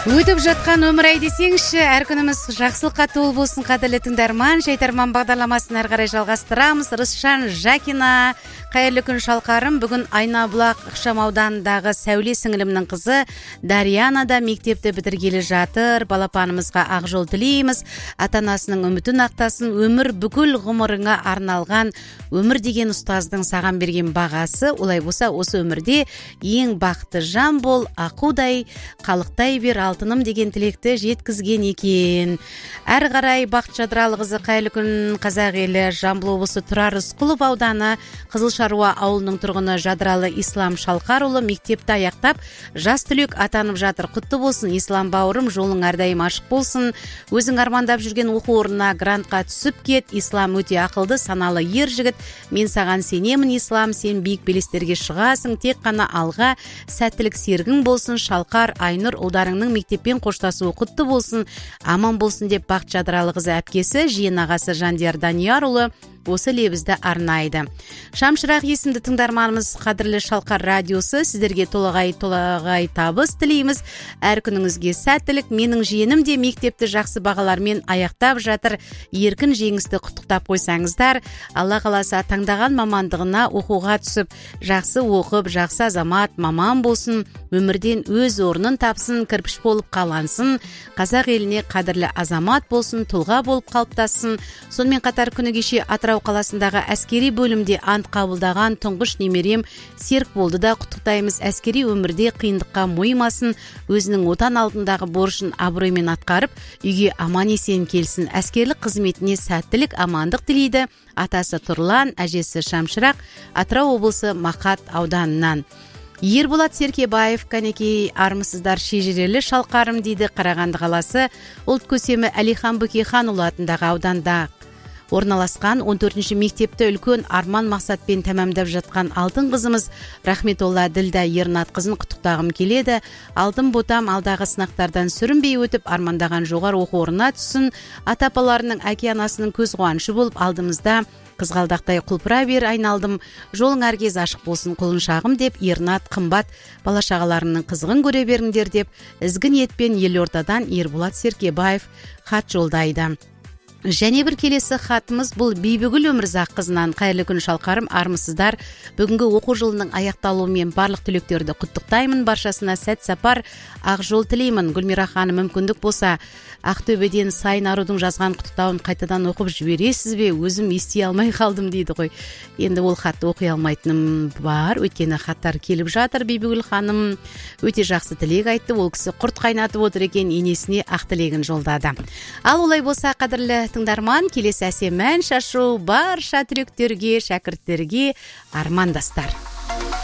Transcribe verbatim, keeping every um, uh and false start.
Өтіп жатқан өмір ай десеңші, әр күніміз жақсылыққа толы болсын. Қадірлі тыңдарман, жайдарман бағдарламасын әрі қарай жалғастырамыз. Рысжан Жакина, қайырлы күн шалқарым. Бүгін Айнабұлақ ықшамаудандағы Сәуле сіңілімнің қызы Дарияна да мектепті бітіргелі жатыр. Балапанымызға ақ жол тілейміз. Ата-анасының үмітін ақтасын. Өмір бүкіл ғұмырыңа арналған өмір деген ұстаздың саған берген бағасы. Олай болса, осы өмірде ең бақытты жан бол, ақудай, қалықтай бер, алтыным деген тілекті жеткізген екен. Әрі қарай Бақыт Жадыралықызы, қайырлы күн қазақ елі, Жамбыл облысы Тұрар Рысқұлов ауданы Қызылшаруа ауылының тұрғыны Жадыралы Ислам Шалқарұлы мектепті аяқтап, жас түлек атанып жатыр. Құтты болсын, Ислам бауырым, жолың әрдайым ашық болсын. Өзің армандап жүрген оқу орнына грантқа түсіп кет. Ислам өте ақылды, саналы ер жігіт. Мен саған сенемін, Ислам, сен биік белестерге шығасың. Тек қана алға, сәттілік серігің болсын. Шалқар, Айнұр ұлдарыңның мектеппен қоштасуы құтты болсын, аман болсын деп Бақыт Жадыралықызы әпкесі, жиен ағасы Жандияр Даниярұлы осы лебізді арнайды. Шамшырақ есімді тыңдарманымыз, қадірлі Шалқар радиосы, сіздерге толағай толағай табыс тілейміз. Әр күніңізге сәттілік. Менің жиенім де мектепті жақсы бағалармен аяқтап жатыр. Еркін жеңісті құттықтап қойсаңыздар. Алла қаласа таңдаған мамандығына оқуға түсіп, жақсы оқып, жақсы азамат, маман болсын, өмірден өз орнын тапсын, кірпіш болып қалансын, қазақ еліне қадірлі азамат болсын, тұлға болып қалыптассын. Сонымен қатар күні кеше Атырау қаласындағы әскери бөлімде ант қабылдаған тұңғыш немерем Серік болды да құттықтаймыз. Әскери өмірде қиындыққа мойымасын, өзінің отан алдындағы борышын абыроймен атқарып, үйге аман есен келсін. Әскерлік қызметіне сәттілік, амандық тілейді. Атасы Тұрлан, әжесі Шамшырақ, Атырау облысы Мақат ауданынан. Ерболат Серкебаев, кәнекей армысыздар шежірелі шалқарым дейді. Қарағанды қаласы ұлт көсемі Әлихан Бөкейханұлы атындағы ауданда орналасқан он төртінші мектепті үлкен арман мақсатпен тәмамдап жатқан алтын қызымыз Рахметолла Ділда Ернат қызын құттықтағым келеді. Алтын ботам алдағы сынақтардан сүрінбей өтіп, армандаған жоғары оқу орнына түсін. Ата-апаларының, әке-анасының көз қуанышы болып, алдымызда қызғалдақтай құлпыра бер айналдым. Жолың әркез ашық болсын құлыншағым деп Ернат қымбат бала-шағаларының қызығын көре беріңдер деп ізгі ниетпен Елордадан Ерболат Серкебаев хат жолдайды. Және бір келесі хатымыз бұл Бейбігүл Өмірзақ қызынан. Қайырлы күн шалқарым, армысыздар. Бүгінгі оқу жылының аяқталуымен барлық түлектерді құттықтаймын. Баршасына сәт сапар, ақ жол тілеймін. Гүлмира ханым, мүмкіндік болса, Ақтөбеден Сайын Арудың жазған құттықтауын қайтадан оқып жібересіз бе? Өзім ести алмай қалдым дейді ғой. Енді ол хатты оқи алмайтыным бар. Өйткені хаттар келіп жатыр. Бейбігүл ханым өте жақсы тілек айтты. Ол кісі құрт қайнатып отыр екен, енесіне ақ тілегін жолдады. Ал олай болса, қадірлі тыңдарман, келесі әсем ән шашу барша түлектерге, шәкірттерге, армандастар.